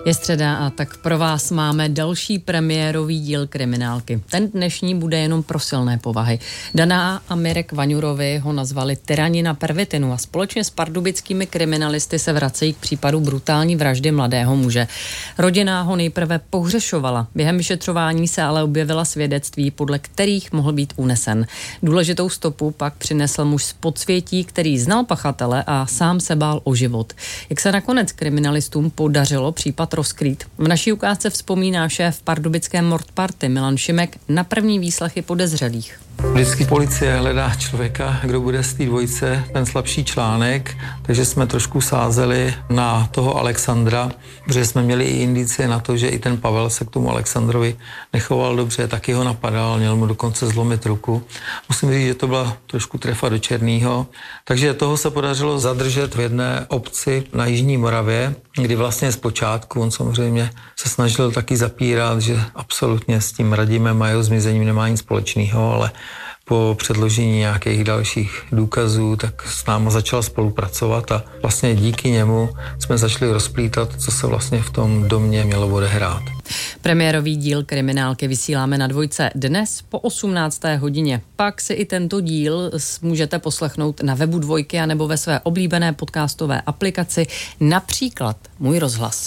Je středa a tak pro vás máme další premiérový díl Kriminálky. Ten dnešní bude jenom pro silné povahy. Dana a Mirek Vaňurovi ho nazvali tyranina pervitinu a společně s pardubickými kriminalisty se vracejí k případu brutální vraždy mladého muže. Rodina ho nejprve pohřešovala. Během vyšetřování se ale objevila svědectví, podle kterých mohl být unesen. Důležitou stopu pak přinesl muž z podsvětí, který znal pachatele a sám se bál o život. Jak se nakonec kriminalistům podařilo případ rozkrýt? V naší ukázce vzpomíná šéf pardubické Mordparty Milan Šimek na první výslechy podezřelých. Vždycky policie hledá člověka, kdo bude z té dvojice ten slabší článek, takže jsme trošku sázeli na toho Alexandra, protože jsme měli i indicie na to, že i ten Pavel se k tomu Alexandrovi nechoval dobře, taky ho napadal, měl mu dokonce zlomit ruku. Musím říct, že to byla trošku trefa do černýho, takže toho se podařilo zadržet v jedné obci na Jižní Moravě, kdy vlastně zpočátku on samozřejmě se snažil taky zapírat, že absolutně s tím Radimem a jeho zmizením nemá nic společného, ale po předložení nějakých dalších důkazů, tak s náma začal spolupracovat a vlastně díky němu jsme začali rozplítat, co se vlastně v tom domě mělo odehrát. Premiérový díl Kriminálky vysíláme na Dvojce dnes po 18. hodině. Pak si i tento díl můžete poslechnout na webu Dvojky a nebo ve své oblíbené podcastové aplikaci, například Můj rozhlas.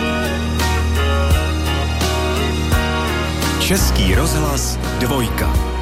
Český rozhlas Dvojka.